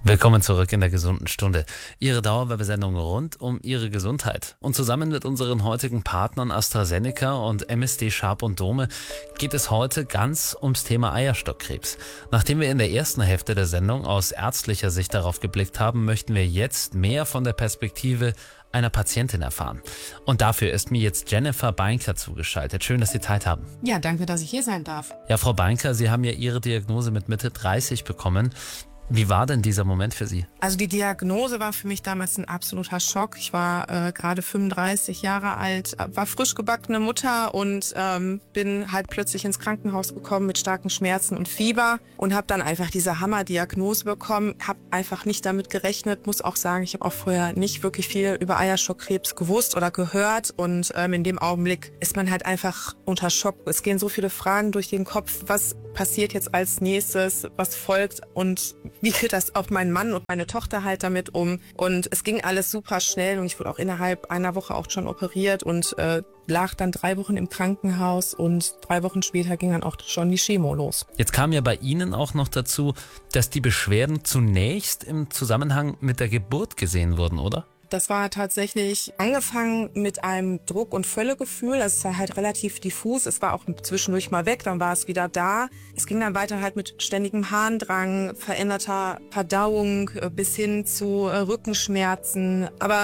Willkommen zurück in der gesunden Stunde. Ihre Dauerwerbesendung rund um Ihre Gesundheit. Und zusammen mit unseren heutigen Partnern AstraZeneca und MSD Sharp und Dome geht es heute ganz ums Thema Eierstockkrebs. Nachdem wir in der ersten Hälfte der Sendung aus ärztlicher Sicht darauf geblickt haben, möchten wir jetzt mehr von der Perspektive einer Patientin erfahren. Und dafür ist mir jetzt Jennifer Beinker zugeschaltet. Schön, dass Sie Zeit haben. Ja, danke, dass ich hier sein darf. Ja, Frau Beinker, Sie haben ja Ihre Diagnose mit Mitte 30 bekommen. Wie war denn dieser Moment für Sie? Also die Diagnose war für mich damals ein absoluter Schock. Ich war gerade 35 Jahre alt, war frisch gebackene Mutter und bin halt plötzlich ins Krankenhaus gekommen mit starken Schmerzen und Fieber und habe dann einfach diese Hammerdiagnose bekommen. Habe einfach nicht damit gerechnet, muss auch sagen, ich habe auch vorher nicht wirklich viel über Eierstockkrebs gewusst oder gehört und in dem Augenblick ist man halt einfach unter Schock. Es gehen so viele Fragen durch den Kopf, was passiert jetzt als nächstes, was folgt und wie geht das auf meinen Mann und meine Tochter halt damit um. Und es ging alles super schnell und ich wurde auch innerhalb einer Woche auch schon operiert und lag dann 3 Wochen im Krankenhaus und 3 Wochen später ging dann auch schon die Chemo los. Jetzt kam ja bei Ihnen auch noch dazu, dass die Beschwerden zunächst im Zusammenhang mit der Geburt gesehen wurden, oder? Das war tatsächlich angefangen mit einem Druck- und Völlegefühl. Das war halt relativ diffus. Es war auch zwischendurch mal weg, dann war es wieder da. Es ging dann weiter halt mit ständigem Harndrang, veränderter Verdauung bis hin zu Rückenschmerzen. Aber